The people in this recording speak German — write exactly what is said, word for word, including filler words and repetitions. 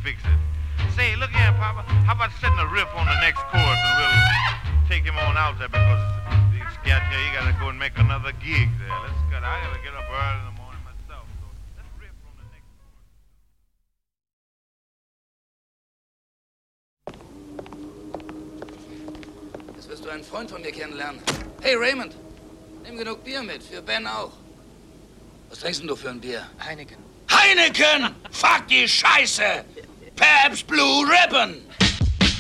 fix it. Say, look here, Papa. How about setting a riff on the next chorus and we'll take him on out there because he's got here. He gotta go and make another gig there. Let's go. I gotta get up early in the morning myself. So let's riff on the next chorus. Jetzt wirst du einen Freund von mir kennenlernen. Hey Raymond, nimm genug Bier mit, für Ben auch. Was trinkst denn du für ein Bier? Heineken. Heineken! Fuck die Scheiße! Pabst Blue Ribbon!